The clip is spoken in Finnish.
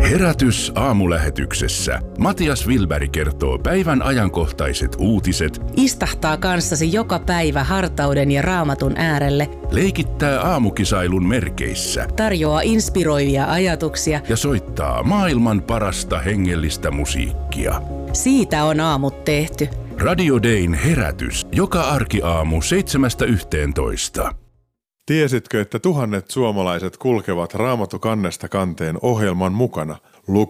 Herätys aamulähetyksessä. Matias Wilberg kertoo päivän ajankohtaiset uutiset. Istahtaa kanssasi joka päivä hartauden ja Raamatun äärelle. Leikittää aamukisailun merkeissä. Tarjoaa inspiroivia ajatuksia. Ja soittaa maailman parasta hengellistä musiikkia. Siitä on aamut tehty. Radio Dayn herätys. Joka arkiaamu 7–11. Tiesitkö, että tuhannet suomalaiset kulkevat Raamattu kannesta kanteen ohjelman mukana?